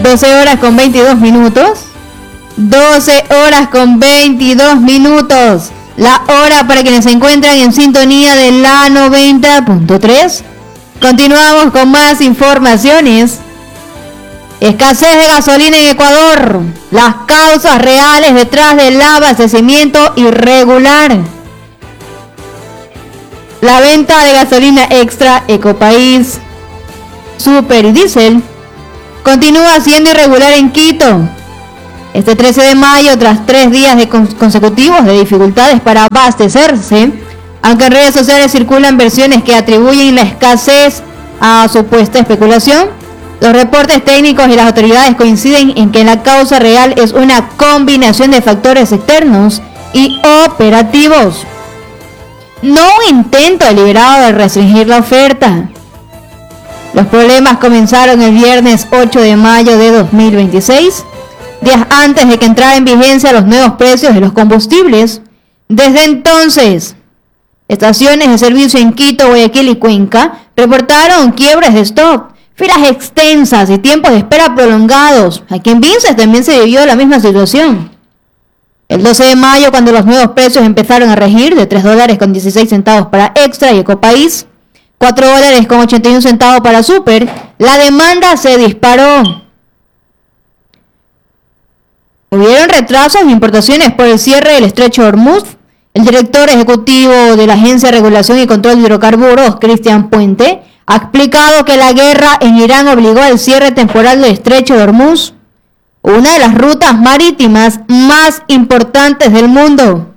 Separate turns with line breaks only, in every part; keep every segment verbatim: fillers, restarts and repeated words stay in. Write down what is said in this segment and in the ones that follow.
doce horas con veintidós minutos. doce horas con veintidós minutos. La hora para quienes se encuentran en sintonía de la noventa punto tres. Continuamos con más informaciones. Escasez de gasolina en Ecuador. Las causas reales detrás del abastecimiento irregular. La venta de gasolina extra, Ecopaís, Super y Diesel continúa siendo irregular en Quito. Este trece de mayo, tras tres días de con- consecutivos de dificultades para abastecerse, aunque en redes sociales circulan versiones que atribuyen la escasez a supuesta especulación, los reportes técnicos y las autoridades coinciden en que la causa real es una combinación de factores externos y operativos. No un intento deliberado de restringir la oferta. Los problemas comenzaron el viernes ocho de mayo de dos mil veintiséis, días antes de que entrara en vigencia los nuevos precios de los combustibles. Desde entonces, estaciones de servicio en Quito, Guayaquil y Cuenca reportaron quiebres de stock, filas extensas y tiempos de espera prolongados. Aquí en Vinces también se vivió la misma situación. El doce de mayo, cuando los nuevos precios empezaron a regir, de tres dólares con dieciséis centavos para Extra y Ecopaís, cuatro dólares con ochenta y un centavos para Super, la demanda se disparó. Hubieron retrasos en importaciones por el cierre del estrecho de Hormuz. El director ejecutivo de la Agencia de Regulación y Control de Hidrocarburos, Cristian Puente, ha explicado que la guerra en Irán obligó al cierre temporal del estrecho de Hormuz, una de las rutas marítimas más importantes del mundo.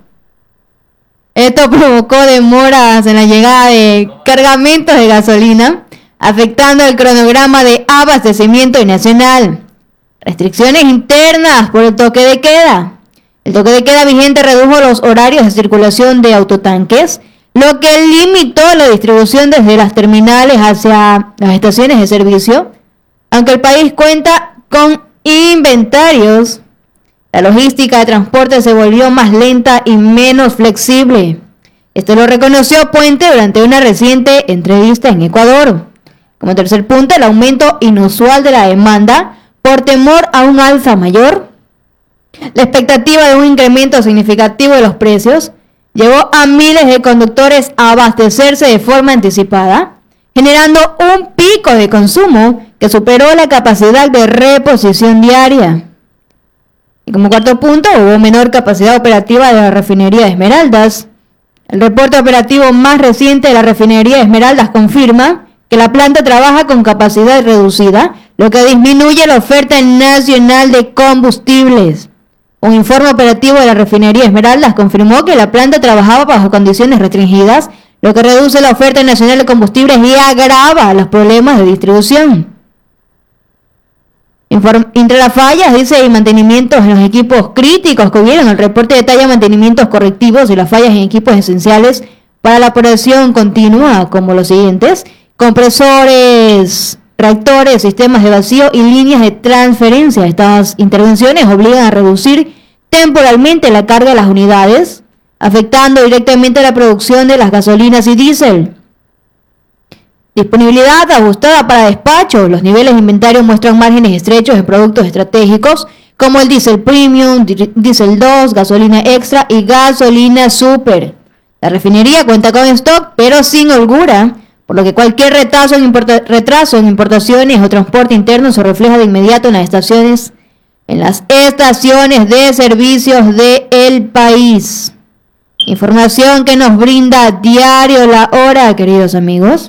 Esto provocó demoras en la llegada de cargamentos de gasolina, afectando el cronograma de abastecimiento nacional. Restricciones internas por el toque de queda. El toque de queda vigente redujo los horarios de circulación de autotanques, lo que limitó la distribución desde las terminales hacia las estaciones de servicio. Aunque el país cuenta con inventarios, la logística de transporte se volvió más lenta y menos flexible. Esto lo reconoció Puente durante una reciente entrevista en Ecuador. Como tercer punto, el aumento inusual de la demanda por temor a un alza mayor. La expectativa de un incremento significativo de los precios llevó a miles de conductores a abastecerse de forma anticipada, generando un pico de consumo que superó la capacidad de reposición diaria. Y como cuarto punto, hubo menor capacidad operativa de la refinería de Esmeraldas. El reporte operativo más reciente de la refinería de Esmeraldas confirma que la planta trabaja con capacidad reducida, lo que disminuye la oferta nacional de combustibles. Un informe operativo de la refinería Esmeraldas confirmó que la planta trabajaba bajo condiciones restringidas, lo que reduce la oferta nacional de combustibles y agrava los problemas de distribución. Inform- entre las fallas, dice, y mantenimientos en los equipos críticos que hubieron, el reporte detalla mantenimientos correctivos y las fallas en equipos esenciales para la operación continua, como los siguientes: compresores, reactores, sistemas de vacío y líneas de transferencia. Estas intervenciones obligan a reducir temporalmente la carga de las unidades, afectando directamente la producción de las gasolinas y diésel. Disponibilidad ajustada para despacho. Los niveles de inventario muestran márgenes estrechos de productos estratégicos como el diésel premium, diésel dos, gasolina extra y gasolina super. La refinería cuenta con stock, pero sin holgura, por lo que cualquier retraso en, importa- retraso en importaciones o transporte interno se refleja de inmediato en las estaciones, en las estaciones de servicios del país. Información que nos brinda Diario La Hora, queridos amigos.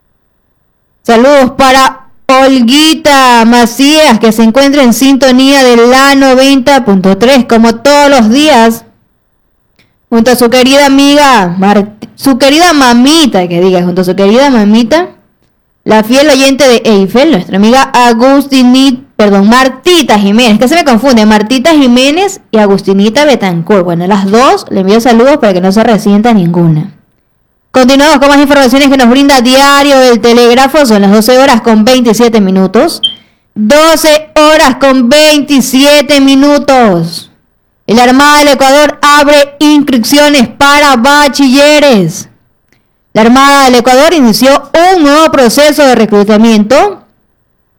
Saludos para Olguita Macías, que se encuentra en sintonía de la noventa punto tres, como todos los días, junto a su querida amiga, Mart- su querida mamita, que diga, junto a su querida mamita, la fiel oyente de Eiffel, nuestra amiga Agustinita, perdón, Martita Jiménez, que se me confunde, Martita Jiménez y Agustinita Betancourt. Bueno, las dos le envío saludos para que no se resienta ninguna. Continuamos con más informaciones que nos brinda Diario El Telégrafo. Son las doce horas con veintisiete minutos. doce horas con veintisiete minutos. La Armada del Ecuador abre inscripciones para bachilleres. La Armada del Ecuador inició un nuevo proceso de reclutamiento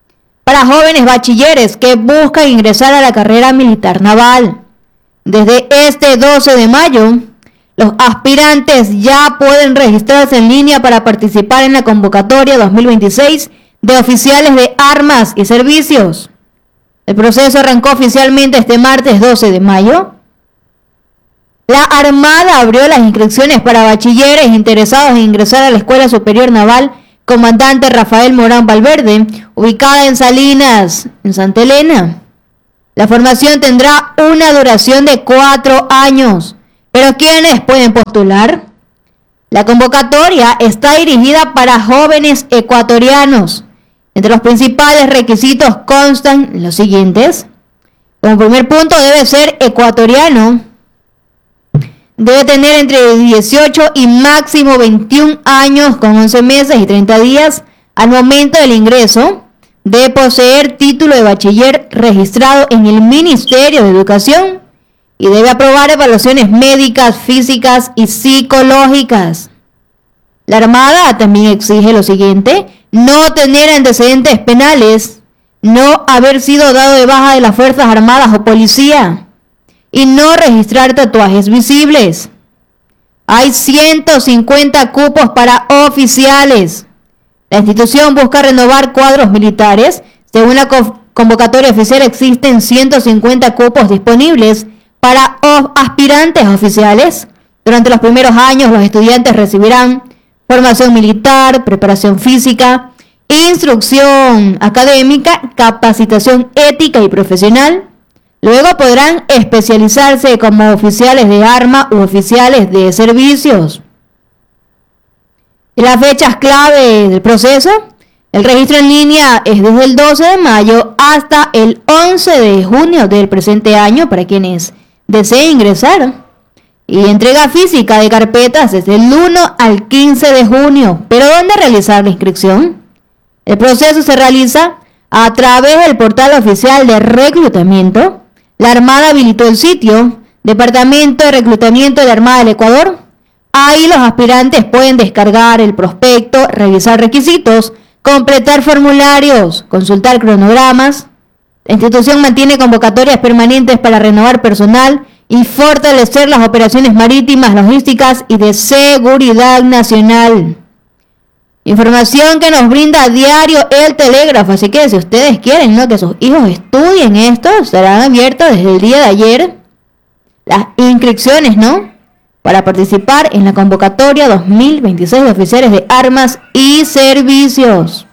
para jóvenes bachilleres que buscan ingresar a la carrera militar naval. Desde este doce de mayo, los aspirantes ya pueden registrarse en línea para participar en la convocatoria dos mil veintiséis de oficiales de armas y servicios. El proceso arrancó oficialmente este martes doce de mayo. La Armada abrió las inscripciones para bachilleres interesados en ingresar a la Escuela Superior Naval Comandante Rafael Morán Valverde, ubicada en Salinas, en Santa Elena. La formación tendrá una duración de cuatro años. ¿Pero quiénes pueden postular? La convocatoria está dirigida para jóvenes ecuatorianos. Entre los principales requisitos constan los siguientes. Como primer punto, debe ser ecuatoriano. Debe tener entre dieciocho y máximo veintiún años con once meses y treinta días al momento del ingreso. Debe poseer título de bachiller registrado en el Ministerio de Educación y debe aprobar evaluaciones médicas, físicas y psicológicas. La Armada también exige lo siguiente: no tener antecedentes penales, no haber sido dado de baja de las Fuerzas Armadas o Policía y no registrar tatuajes visibles. Hay ciento cincuenta cupos para oficiales. La institución busca renovar cuadros militares. Según la convocatoria oficial, existen ciento cincuenta cupos disponibles para aspirantes oficiales. Durante los primeros años, los estudiantes recibirán formación militar, preparación física, instrucción académica, capacitación ética y profesional. Luego podrán especializarse como oficiales de arma u oficiales de servicios. Y las fechas clave del proceso: el registro en línea es desde el doce de mayo hasta el once de junio del presente año para quienes deseen ingresar. Y entrega física de carpetas desde el uno al quince de junio. ¿Pero dónde realizar la inscripción? El proceso se realiza a través del portal oficial de reclutamiento. La Armada habilitó el sitio Departamento de Reclutamiento de la Armada del Ecuador. Ahí los aspirantes pueden descargar el prospecto, revisar requisitos, completar formularios, consultar cronogramas. La institución mantiene convocatorias permanentes para renovar personal y fortalecer las operaciones marítimas, logísticas y de seguridad nacional. Información que nos brinda a diario El Telégrafo. Así que si ustedes quieren, ¿no?, que sus hijos estudien esto, serán abiertas desde el día de ayer las inscripciones, ¿no?, para participar en la convocatoria dos mil veintiséis de oficiales de armas y servicios.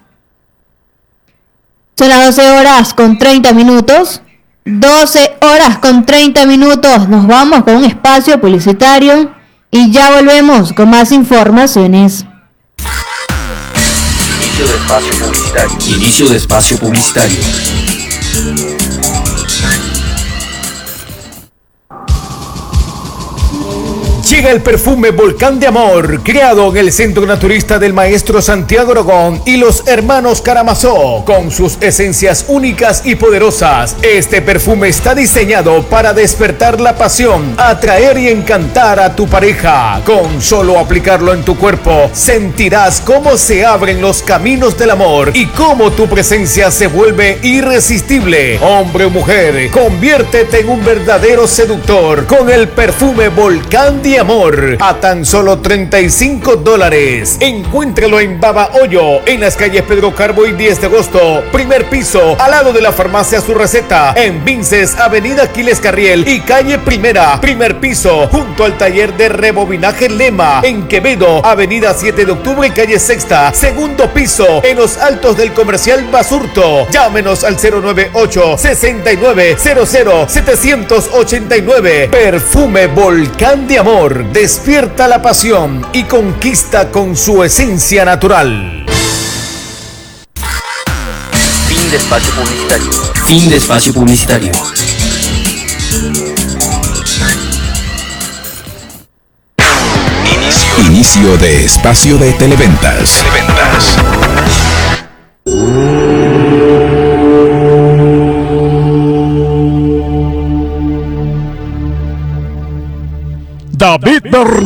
Son las doce horas con treinta minutos. doce horas con treinta minutos. Nos vamos con un espacio publicitario y ya volvemos con más informaciones.
Inicio de espacio publicitario. Inicio de espacio publicitario.
Llega el perfume Volcán de Amor, creado en el Centro Naturista del Maestro Santiago Aragón y los hermanos Karamazov, con sus esencias únicas y poderosas. Este perfume está diseñado para despertar la pasión, atraer y encantar a tu pareja. Con solo aplicarlo en tu cuerpo, sentirás cómo se abren los caminos del amor y cómo tu presencia se vuelve irresistible. Hombre o mujer, conviértete en un verdadero seductor con el perfume Volcán de Amor a tan solo treinta y cinco dólares. Encuéntralo en Baba Hoyo, en las calles Pedro Carbo y diez de agosto, primer piso, al lado de la farmacia Su Receta. En Vinces, avenida Aquiles Carriel y calle Primera, primer piso, junto al taller de rebobinaje Lema. En Quevedo, avenida siete de octubre y calle Sexta, segundo piso, en los altos del comercial Basurto. Llámenos al cero nueve ocho, sesenta y nueve cero cero setecientos ochenta y nueve. Perfume Volcán de Amor. Despierta la pasión y conquista con su esencia natural.
Fin de espacio publicitario. Fin de espacio publicitario.
Inicio. Inicio de espacio de televentas. Televentas.
David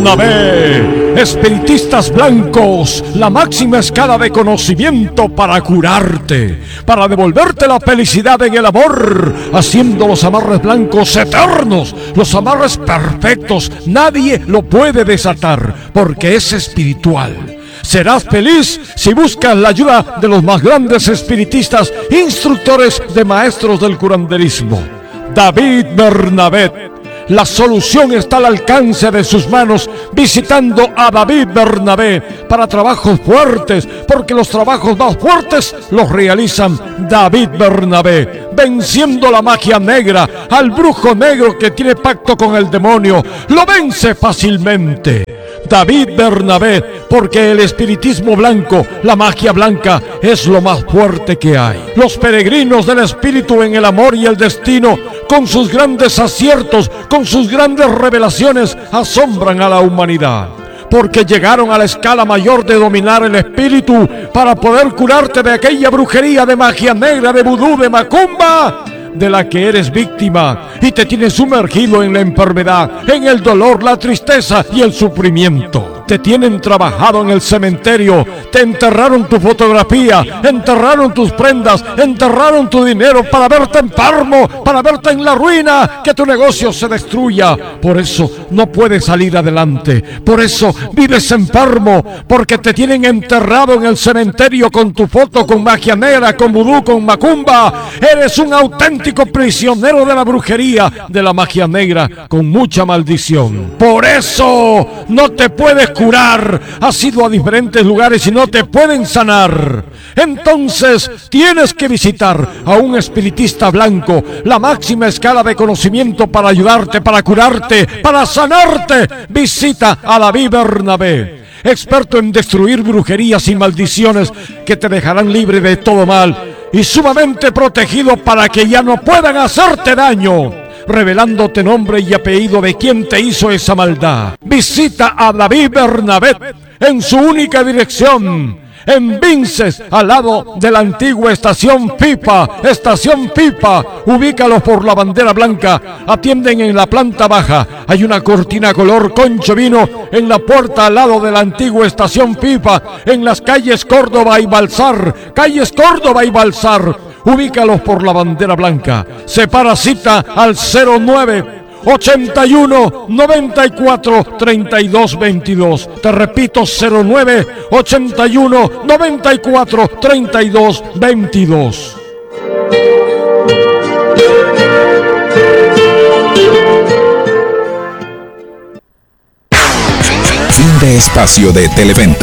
Bernabé, espiritistas blancos, la máxima escala de conocimiento para curarte, para devolverte la felicidad en el amor, haciendo los amarres blancos eternos, los amarres perfectos. Nadie lo puede desatar porque es espiritual. Serás feliz si buscas la ayuda de los más grandes espiritistas, instructores de maestros del curanderismo. David Bernabé. La solución está al alcance de sus manos visitando a David Bernabé para trabajos fuertes, porque los trabajos más fuertes los realizan David Bernabé, venciendo la magia negra, al brujo negro que tiene pacto con el demonio, lo vence fácilmente. David Bernabé, porque el espiritismo blanco, la magia blanca, es lo más fuerte que hay. Los peregrinos del espíritu en el amor y el destino, con sus grandes aciertos, con sus grandes revelaciones, asombran a la humanidad. Porque llegaron a la escala mayor de dominar el espíritu para poder curarte de aquella brujería de magia negra, de vudú, de macumba, de la que eres víctima y te tienes sumergido en la enfermedad, en el dolor, la tristeza y el sufrimiento. Te tienen trabajado en el cementerio, te enterraron tu fotografía, enterraron tus prendas, enterraron tu dinero para verte enfermo, para verte en la ruina, que tu negocio se destruya. Por eso no puedes salir adelante, por eso vives enfermo, porque te tienen enterrado en el cementerio con tu foto, con magia negra, con vudú, con macumba. Eres un auténtico prisionero de la brujería, de la magia negra, con mucha maldición. Por eso no te puedes curar. Has ido a diferentes lugares y no te pueden sanar. Entonces tienes que visitar a un espiritista blanco, la máxima escala de conocimiento para ayudarte, para curarte, para sanarte. Visita a David Bernabé, experto en destruir brujerías y maldiciones que te dejarán libre de todo mal y sumamente protegido para que ya no puedan hacerte daño, revelándote nombre y apellido de quien te hizo esa maldad. Visita a David Bernabé en su única dirección, en Vinces, al lado de la antigua estación Pipa. Estación Pipa, ubícalos por la bandera blanca. Atienden en la planta baja. Hay una cortina color concho vino en la puerta al lado de la antigua estación Pipa, en las calles Córdoba y Balsar. Calles Córdoba y Balsar. Ubícalos por la bandera blanca. Separa cita al cero nueve ochenta y uno noventa y cuatro treinta y dos veintidós. Te repito, cero nueve ochenta y uno noventa y cuatro treinta y dos veintidós.
Fin de espacio de Televenta.